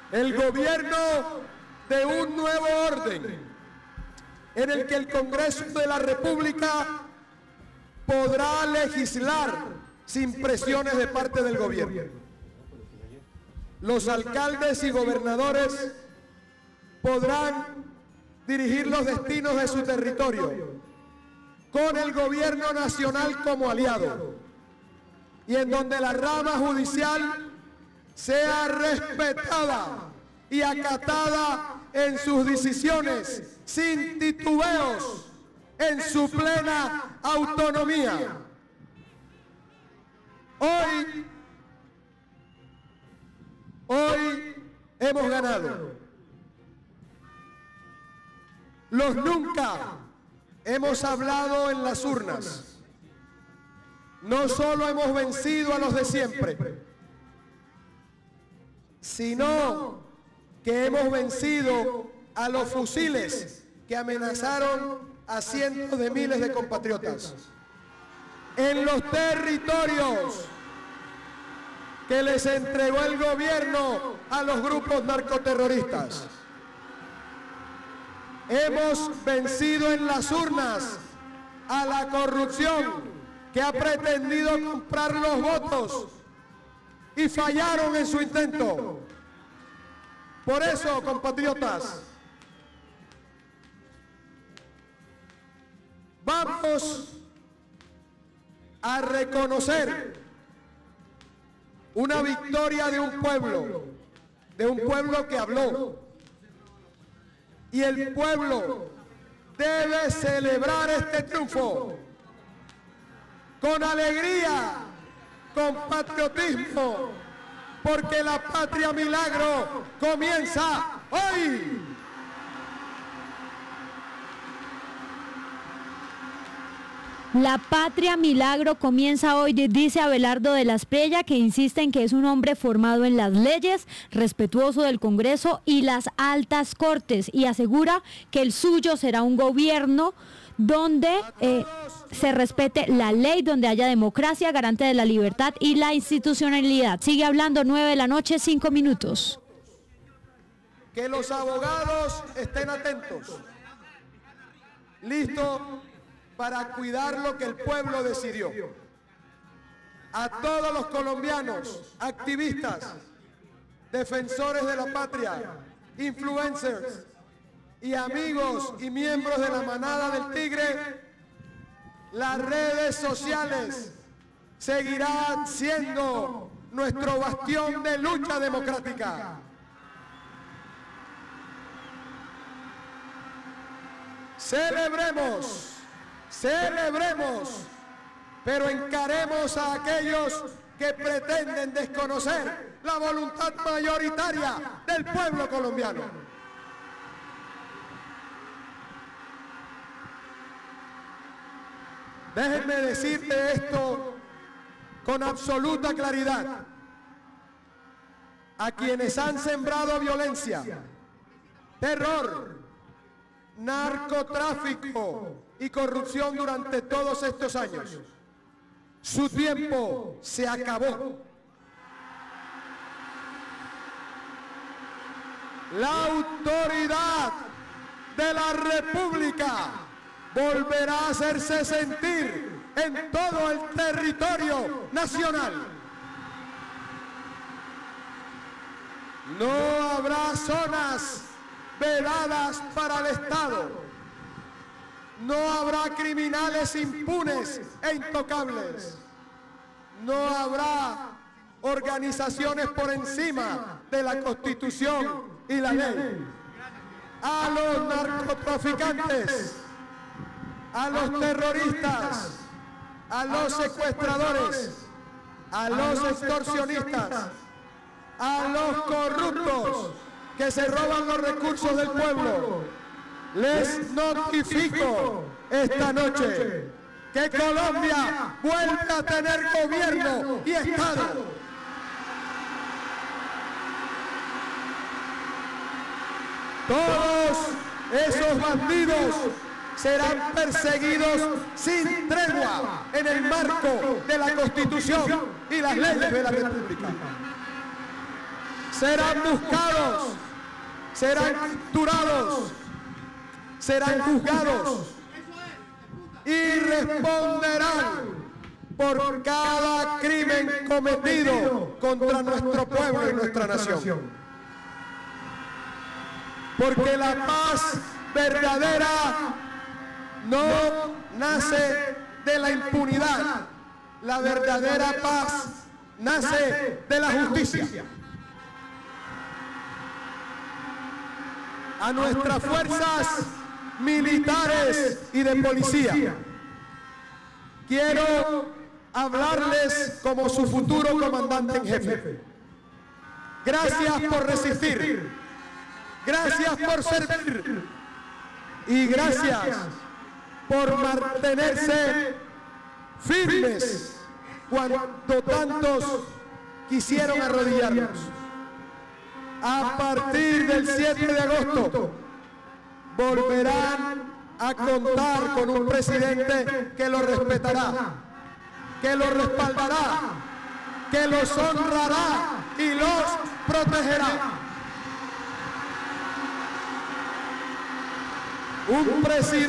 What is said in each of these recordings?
el gobierno de un nuevo orden en el que el Congreso de la República podrá legislar sin presiones de parte del gobierno. Los alcaldes y gobernadores podrán dirigir los destinos de su territorio con el gobierno nacional como aliado y en donde la rama judicial sea respetada y acatada en sus decisiones sin titubeos, en su plena autonomía. Hoy hemos ganado. Los nunca hemos hablado en las urnas. No solo hemos vencido a los de siempre, sino que hemos vencido a los fusiles que amenazaron a cientos de miles de compatriotas en los territorios que les entregó el gobierno a los grupos narcoterroristas. Hemos vencido en las urnas a la corrupción que ha pretendido comprar los votos y fallaron en su intento. Por eso, compatriotas, vamos a reconocer una victoria de un pueblo que habló. Y el pueblo debe celebrar este triunfo con alegría, con patriotismo, porque la patria milagro comienza hoy. La patria milagro comienza hoy, dice Abelardo de la Espriella, que insiste en que es un hombre formado en las leyes, respetuoso del Congreso y las altas cortes, y asegura que el suyo será un gobierno donde se respete la ley, donde haya democracia, garante de la libertad y la institucionalidad. Sigue hablando, 9 de la noche, 5 minutos. Que los abogados estén atentos, listos para cuidar lo que el pueblo decidió. A todos los colombianos, activistas, defensores de la patria, influencers y amigos y miembros de la manada del Tigre, las redes sociales seguirán siendo nuestro bastión de lucha democrática. Celebremos, pero encaremos a aquellos que pretenden desconocer la voluntad mayoritaria del pueblo colombiano. Déjenme decirte esto con absoluta claridad. A quienes han sembrado violencia, terror, narcotráfico y corrupción durante todos estos años, su tiempo se acabó. La autoridad de la República volverá a hacerse sentir en todo el territorio nacional. No habrá zonas vedadas para el Estado. No habrá criminales impunes e intocables. No habrá organizaciones por encima de la Constitución y la ley. A los narcotraficantes, a los terroristas, a los secuestradores, a los extorsionistas, a los corruptos que se roban los recursos del pueblo, les notifico esta noche que Colombia vuelve a tener gobierno y Estado. Todos esos bandidos serán perseguidos sin tregua en el marco de la Constitución y las leyes de la República. serán buscados, serán capturados, serán juzgados y responderán por cada crimen cometido contra nuestro pueblo y nuestra nación. Porque la paz verdadera no nace de la impunidad. La verdadera paz nace de la justicia. A nuestras fuerzas militares y de policía, quiero hablarles como su futuro comandante en jefe. Gracias por resistir, gracias por servir y gracias por mantenerse firmes cuando tantos quisieron arrodillarnos. A partir del 7 de agosto volverán a contar con un presidente que los respetará, que los respaldará, que los honrará y los protegerá. Un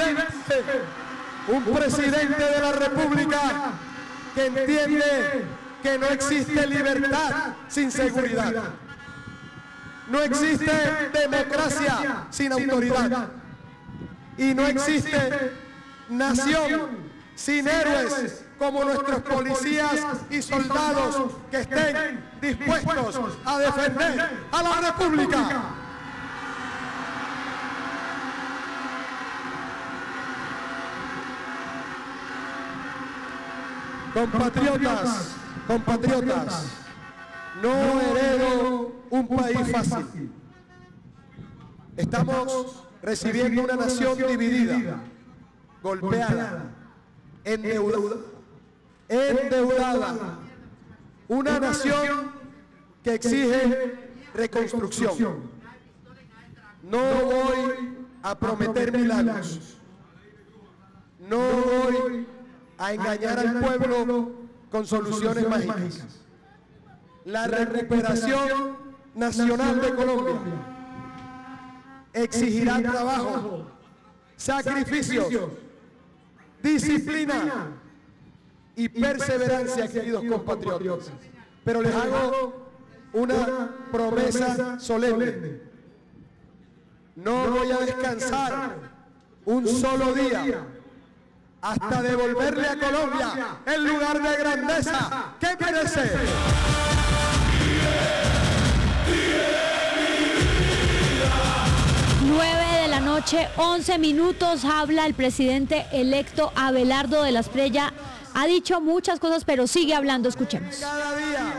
presidente de la República que entiende que no existe libertad sin seguridad. No existe democracia sin autoridad. Y no existe nación sin héroes como nuestros policías y soldados que estén dispuestos a defender a la República. Compatriotas, no heredo un país fácil. Estamos recibiendo una nación dividida, golpeada, endeudada. Una nación que exige reconstrucción. No voy a prometer milagros. No voy a engañar al pueblo con soluciones mágicas. La recuperación nacional de Colombia exigirá trabajo, sacrificios, disciplina y perseverancia, queridos compatriotas. Pero les hago una promesa solemne. No voy a descansar un solo día hasta devolverle a Colombia el lugar de grandeza que merece. 11 minutos, habla el presidente electo Abelardo de la Espriella. Ha dicho muchas cosas, pero sigue hablando, escuchemos. Cada día,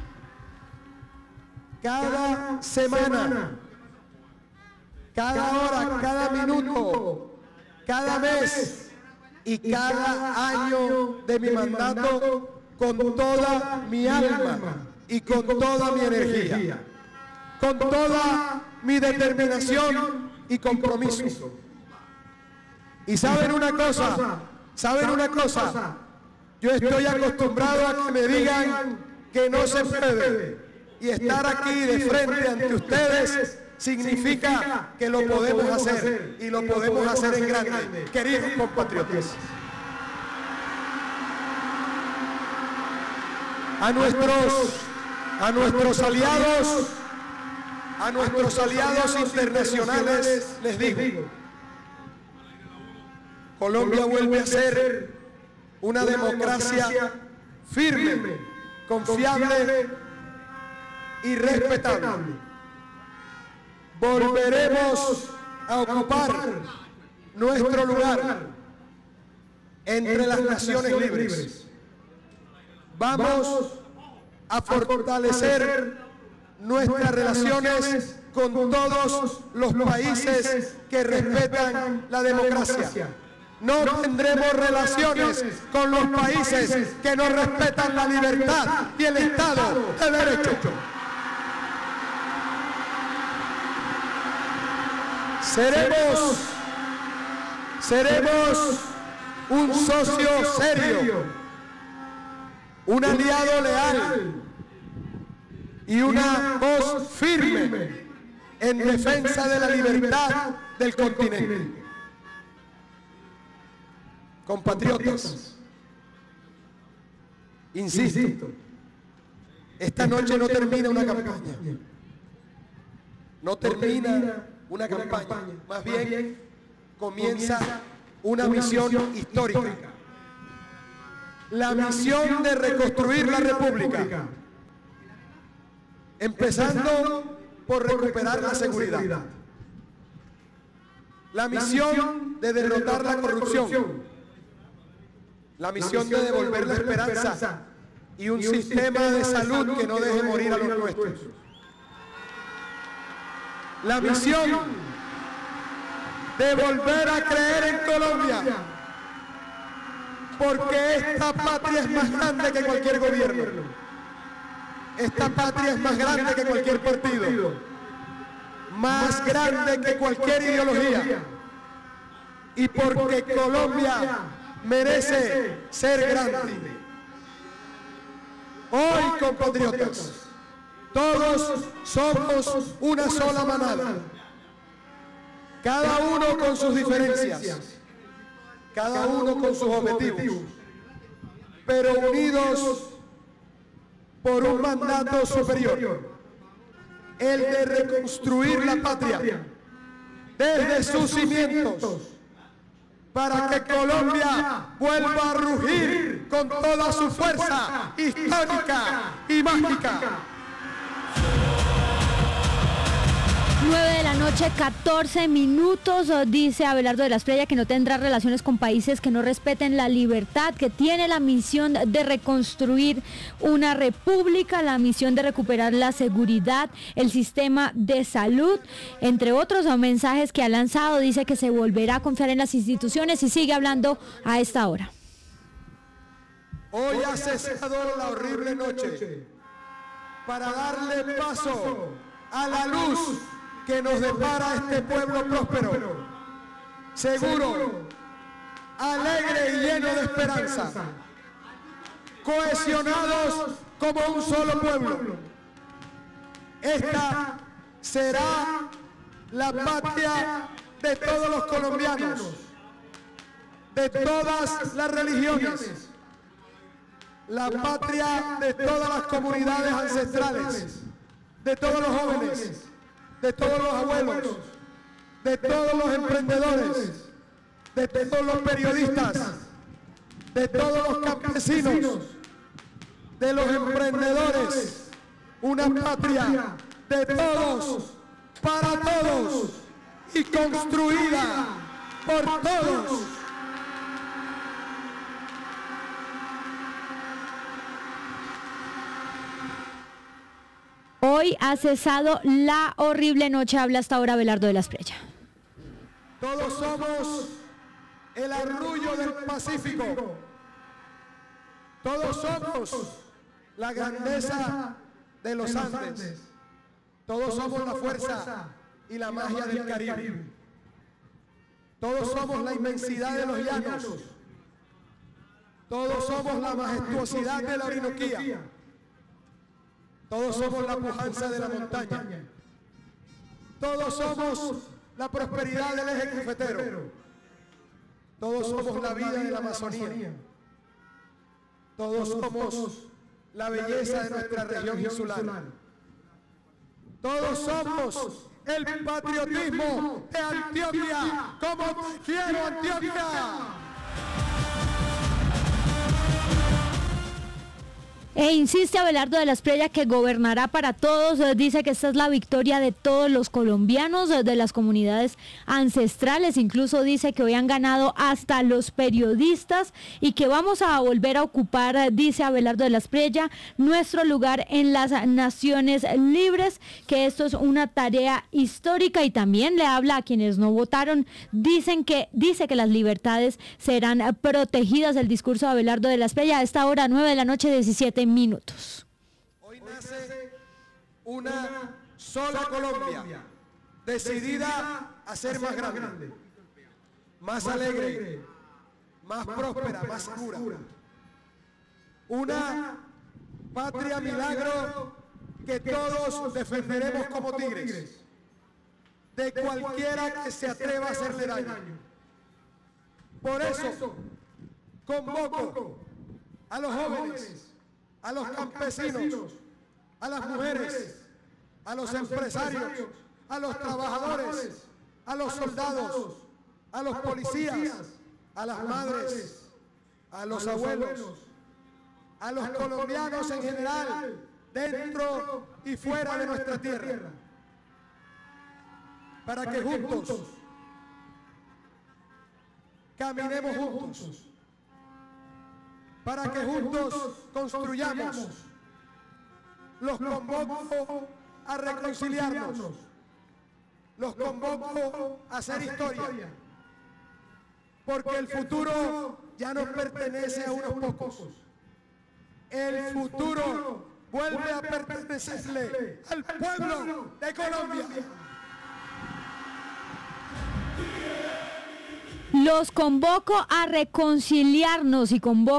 cada semana, cada hora, cada minuto, cada mes y cada año de mi mandato, con toda mi alma y con toda mi energía, con toda mi determinación y compromiso. Y saben una cosa, yo estoy acostumbrado a que me digan que no se puede, y estar aquí de frente ante ustedes significa que lo podemos hacer, y lo podemos hacer en grande, queridos compatriotas. A nuestros aliados internacionales les digo: Colombia vuelve a ser una democracia firme, confiable y respetable. Volveremos a ocupar nuestro lugar entre las naciones libres. Vamos a fortalecer nuestras relaciones con todos los países que respetan la democracia. No tendremos relaciones con los países que no respetan la libertad y el Estado de Derecho. Seremos un socio serio, un aliado leal, y una voz firme en defensa de la libertad del continente. Compatriotas, insisto, esta noche no termina una campaña. No termina una campaña, más bien comienza una misión histórica. La misión de reconstruir la República, empezando por recuperar la seguridad. La misión de derrotar la corrupción. La misión de devolver la esperanza y un sistema de salud que no deje morir a los nuestros. La misión de volver a creer en Colombia, porque esta patria es más grande que cualquier gobierno. Esta patria es más grande que cualquier partido, más grande que cualquier ideología, y porque Colombia merece ser grande. Hoy, compatriotas, todos somos una sola manada, cada uno con sus diferencias, cada uno con sus objetivos, pero unidos por un mandato superior, el de reconstruir la patria desde sus cimientos, para que Colombia vuelva a rugir con toda su fuerza histórica y mágica. 9 de la noche, 14 minutos, dice Abelardo de la Espriella que no tendrá relaciones con países que no respeten la libertad, que tiene la misión de reconstruir una república, la misión de recuperar la seguridad, el sistema de salud, entre otros mensajes que ha lanzado. Dice que se volverá a confiar en las instituciones y sigue hablando a esta hora. Hoy ha cesado la horrible noche para darle paso a la luz que nos depara este pueblo próspero, seguro, alegre y lleno de esperanza, cohesionados como un solo pueblo. Esta será la patria de todos los colombianos, de todas las religiones, la patria de todas las comunidades ancestrales, de todos los jóvenes, de todos los abuelos, de todos los emprendedores, de todos los periodistas, de todos los campesinos, de los emprendedores, una patria de todos, para todos y construida por todos. Hoy ha cesado la horrible noche, habla hasta ahora Abelardo de la Espriella. Todos somos el arrullo del Pacífico. Todos somos la grandeza de los Andes. Todos somos la fuerza y la magia del Caribe. Todos somos la inmensidad de los llanos. Todos somos la majestuosidad de la Orinoquía. Todos somos la pujanza de la montaña. Todos somos la prosperidad del eje cafetero. Todos somos la vida de la Amazonía. Todos somos la belleza de nuestra región insular. Todos somos el patriotismo de Antioquia. ¡Como te quiero, Antioquia! E insiste Abelardo de la Espriella que gobernará para todos. Dice que esta es la victoria de todos los colombianos, de las comunidades ancestrales. Incluso dice que hoy han ganado hasta los periodistas y que vamos a volver a ocupar, dice Abelardo de la Espriella, nuestro lugar en las naciones libres, que esto es una tarea histórica. Y también le habla a quienes no votaron. Dice que las libertades serán protegidas. El discurso de Abelardo de la Espriella a esta hora, 9 de la noche, 17 minutos. Hoy nace una sola Colombia, decidida a ser más grande, más alegre, más próspera, más segura. Una patria milagro que todos defenderemos como tigres de cualquiera que se atreva a hacerle daño. Por eso, convoco a los jóvenes, a los campesinos, a las mujeres, a los empresarios, a los trabajadores, a los soldados, a los policías, a las madres, a los abuelos, a los colombianos en general, dentro y fuera de nuestra tierra, para que juntos caminemos juntos, para que juntos construyamos. Los convoco a reconciliarnos, los convoco a hacer historia, porque el futuro ya no pertenece a unos pocos. El futuro vuelve a pertenecerle al pueblo de Colombia. Los convoco a reconciliarnos y convoco